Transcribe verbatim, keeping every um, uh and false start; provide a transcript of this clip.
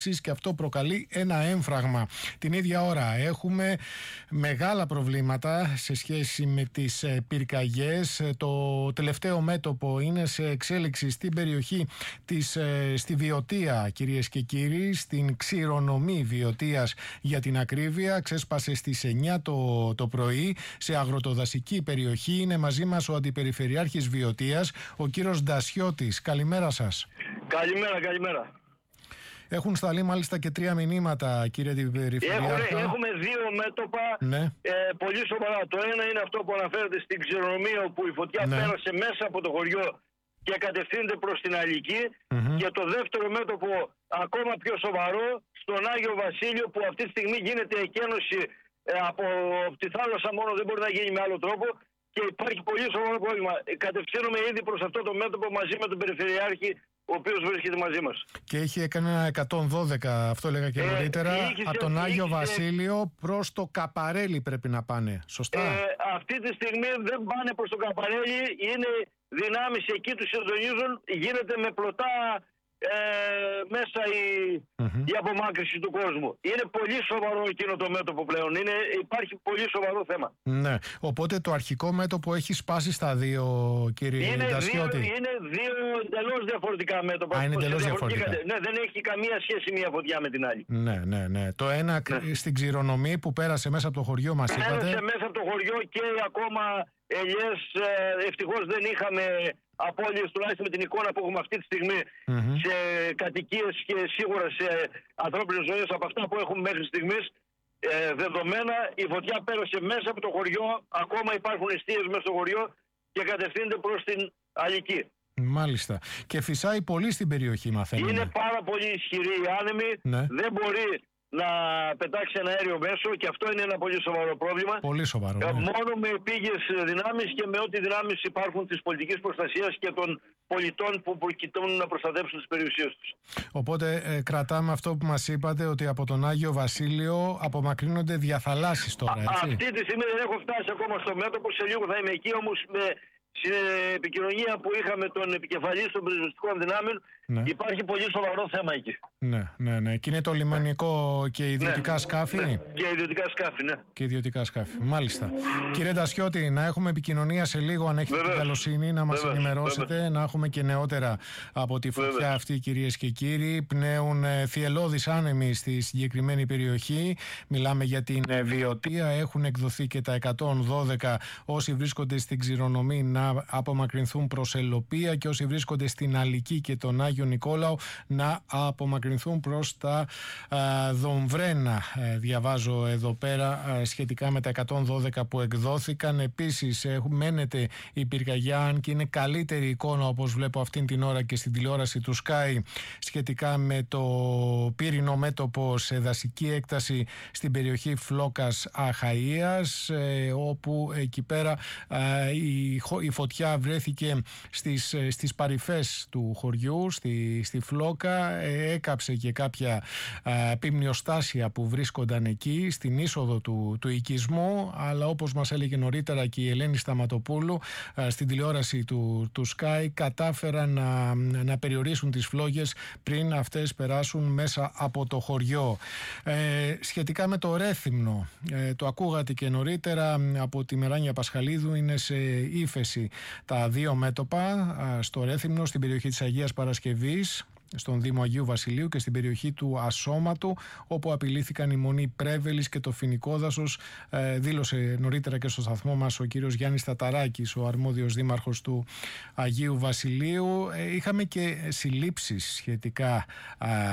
και αυτό προκαλεί ένα έμφραγμα. Την ίδια ώρα έχουμε μεγάλα προβλήματα σε σχέση με τις πυρκαγιές. Το τελευταίο μέτωπο είναι σε εξέλιξη στην περιοχή της, στη Βιωτία, κυρίες και κύριοι, στην Ξηρονομή Βιωτίας για την ακρίβεια. Ξέσπασε στις εννιά το, το πρωί σε αγροτοδασική περιοχή. Είναι μαζί μας ο Αντιπεριφερειάρχης Βιωτίας, ο κύριος Ντασιώτης. Καλημέρα σας. Καλημέρα, καλημέρα. Έχουν σταλεί μάλιστα και τρία μηνύματα, κύριε Αντιπεριφερειάρχα. Έχουμε, έχουμε δύο μέτωπα ναι. ε, πολύ σοβαρά. Το ένα είναι αυτό που αναφέρεται στην Ξηρονομία, όπου η φωτιά ναι. πέρασε μέσα από το χωριό και κατευθύνεται προς την Αλική. Mm-hmm. Και το δεύτερο μέτωπο, ακόμα πιο σοβαρό, στον Άγιο Βασίλειο, που αυτή τη στιγμή γίνεται εκένωση ε, από τη θάλασσα μόνο, δεν μπορεί να γίνει με άλλο τρόπο. Και υπάρχει πολύ σοβαρό πρόβλημα. Κατευθύνουμε ήδη προς αυτό το μέτωπο μαζί με τον Περιφερειάρχη, ο οποίος βρίσκεται μαζί μας. Και έχει έκανε ένα εκατόν δώδεκα, αυτό έλεγα και νωρίτερα, ε, από τον Άγιο ήχησε, Βασίλειο προς το Καπαρέλι πρέπει να πάνε. Σωστά. Ε, αυτή τη στιγμή δεν πάνε προς το Καπαρέλι, είναι δυνάμεις εκεί, τους συντονίζουν, γίνεται με πλωτά ε, μέσα η, mm-hmm. η απομάκρυση του κόσμου. Είναι πολύ σοβαρό εκείνο το μέτωπο πλέον. Είναι, υπάρχει πολύ σοβαρό θέμα. Ναι. Οπότε το αρχικό μέτωπο έχει σπάσει στα δύο, κύριε Ντασιώτη. Είναι, είναι δύο εντελώς διαφορετικά μέτωπα. Α, είναι εντελώς διαφορετικά. Ναι, δεν έχει καμία σχέση μία φωτιά με την άλλη. Ναι, ναι, ναι. Το ένα ναι. στην Ξηρονομή που πέρασε μέσα από το χωριό μας είπατε. Πέρασε μέσα από το χωριό και ακόμα ελιές. Ευτυχώς δεν είχαμε απώλειες, τουλάχιστον με την εικόνα που έχουμε αυτή τη στιγμή mm-hmm. σε κατοικίες και σίγουρα σε ανθρώπινες ζωές από αυτά που έχουμε μέχρι στιγμής ε, δεδομένα. Η φωτιά πέρασε μέσα από το χωριό, ακόμα υπάρχουν εστίες μέσα στο χωριό και κατευθύνεται προς την Αλική. Μάλιστα. Και φυσάει πολύ στην περιοχή, μαθαίνουμε. Είναι πάρα πολύ ισχυρή η άνεμη, ναι. δεν μπορεί να πετάξει ένα αέριο μέσο και αυτό είναι ένα πολύ σοβαρό πρόβλημα. Πολύ σοβαρό. Ναι. Μόνο με επίγειες δυνάμεις και με ό,τι δυνάμεις υπάρχουν της πολιτικής προστασίας και των πολιτών που κοιτούν να προστατεύσουν τις περιουσίες τους. Οπότε ε, κρατάμε αυτό που μας είπατε, ότι από τον Άγιο Βασίλειο απομακρύνονται διαθαλάσσεις τώρα, έτσι. Α, αυτή τη στιγμή δεν έχω φτάσει ακόμα στο μέτωπο, σε λίγο θα είμαι εκεί, όμως με στην επικοινωνία που είχαμε τον επικεφαλής των πυροσβεστικών δυνάμεων, ναι. υπάρχει πολύ σοβαρό θέμα εκεί. Ναι, ναι, ναι. Και είναι το λιμενικό και ιδιωτικά ναι, σκάφη. Ναι. Και ιδιωτικά σκάφη, ναι. Και ιδιωτικά σκάφη. Μάλιστα. Κύριε Ντασιώτη, να έχουμε επικοινωνία σε λίγο, αν έχετε την καλοσύνη, να μας Βεβαίως. ενημερώσετε, Βεβαίως. να έχουμε και νεότερα από τη φωτιά Βεβαίως. αυτή, κυρίες και κύριοι. Πνέουν θυελλώδεις άνεμοι στη συγκεκριμένη περιοχή. Μιλάμε για την Βιωτία. Έχουν εκδοθεί και τα εκατόν δώδεκα όσοι βρίσκονται στην Ξηρονομή να απομακρυνθούν προς Ελοπία και όσοι βρίσκονται στην Αλική και τον Άγιο Νικόλαο να απομακρυνθούν προς τα α, Δομβρένα. Ε, διαβάζω εδώ πέρα α, σχετικά με τα εκατόν δώδεκα που εκδόθηκαν. Επίσης ε, μένεται η πυρκαγιά, αν και είναι καλύτερη εικόνα όπως βλέπω αυτήν την ώρα και στην τηλεόραση του Sky, σχετικά με το πύρινο μέτωπο σε δασική έκταση στην περιοχή Φλόκας Αχαΐας, ε, όπου εκεί πέρα ε, η, η φωτιά βρέθηκε στις, στις παρυφές του χωριού, στη, στη Φλόκα, ε, έκαψε και κάποια ε, πυμνιοστάσια που βρίσκονταν εκεί στην είσοδο του, του οικισμού, αλλά όπως μας έλεγε νωρίτερα και η Ελένη Σταματοπούλου ε, στην τηλεόραση του, του Sky, κατάφεραν να, να περιορίσουν τις φλόγες πριν αυτές περάσουν μέσα από το χωριό. Ε, σχετικά με το Ρέθυμνο, ε, το ακούγατε και νωρίτερα από τη Μεράνια Πασχαλίδου, είναι σε ύφεση τα δύο μέτωπα, στο Ρέθυμνο, στην περιοχή της Αγίας Παρασκευής, στον Δήμο Αγίου Βασιλείου, και στην περιοχή του Ασώματου, όπου απειλήθηκαν η Μονή Πρέβελης και το Φοινικό Δάσος. Ε, δήλωσε νωρίτερα και στο σταθμό μας ο κύριος Γιάννης Ταταράκης, ο αρμόδιος δήμαρχος του Αγίου Βασιλείου. Ε, είχαμε και συλλήψεις σχετικά